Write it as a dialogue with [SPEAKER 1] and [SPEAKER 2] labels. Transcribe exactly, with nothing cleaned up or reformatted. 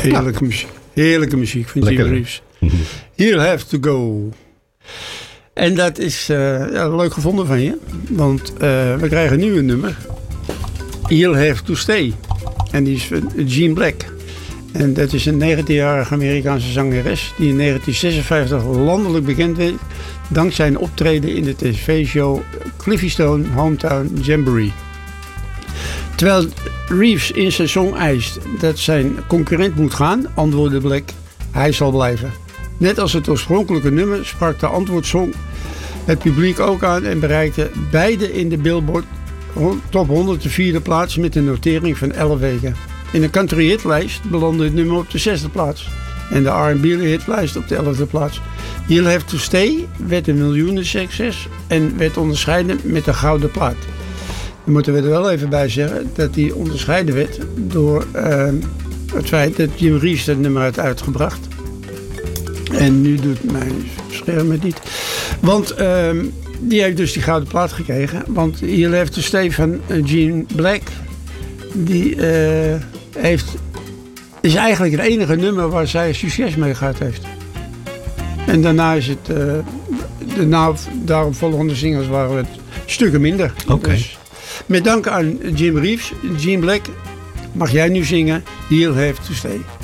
[SPEAKER 1] Heerlijke muziek. Heerlijke muziek van Jim Reeves.
[SPEAKER 2] Mm-hmm.
[SPEAKER 1] You'll have to go. En dat is uh, ja, leuk gevonden van je. Want uh, we krijgen nu een nummer. You'll have to stay. En die is van Jean Black. En dat is een negentienjarige Amerikaanse zangeres die in negentien zesenvijftig landelijk bekend werd dankzij een optreden in de tv-show Cliffy Stone Hometown Jamboree. Terwijl Reeves in zijn song eist dat zijn concurrent moet gaan, antwoordde Black, hij zal blijven. Net als het oorspronkelijke nummer sprak de antwoordsong het publiek ook aan en bereikte beide in de Billboard Top honderd de vierde plaats met een notering van elf weken. In de country hitlijst belandde het nummer op de zesde plaats. En de R en B hitlijst op de elfde plaats. You'll Have to Stay werd een miljoenen succes en werd onderscheiden met de gouden plaat. Dan moeten we er wel even bij zeggen dat die onderscheiden werd door uh, het feit dat Jim Reeves dat nummer had uitgebracht. En nu doet mijn scherm het niet. Want uh, die heeft dus die gouden plaat gekregen. Want You'll Have to Stay van Jean Black, die uh, heeft, is eigenlijk het enige nummer waar zij succes mee gehad heeft. En daarna is het, uh, daarna, daarop volgende singles waren het stukken minder.
[SPEAKER 2] Oké. Okay.
[SPEAKER 1] Dus, met dank aan Jim Reeves, Jean Black, mag jij nu zingen You'll Have to Stay.